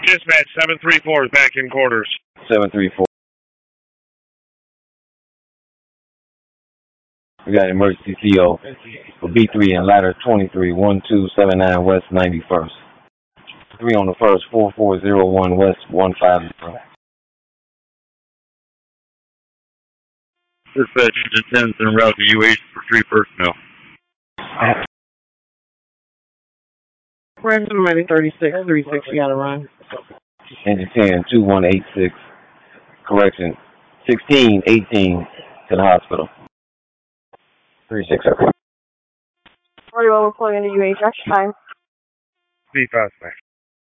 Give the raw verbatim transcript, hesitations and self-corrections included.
Dispatch, seven three four is back in quarters. seven three four. We got emergency C O for B three and ladder twenty-three, one two seven nine West ninety-first. three on the first, four four zero one West one five zero. Dispatch attends en route to U H for three personnel. Ransom remaining thirty-six, three six, you gotta run. Engine ten, two one eight six. Correction, sixteen eighteen to the hospital. three six, okay. forty-one, we're pulling into U H, action time. Be fast, man.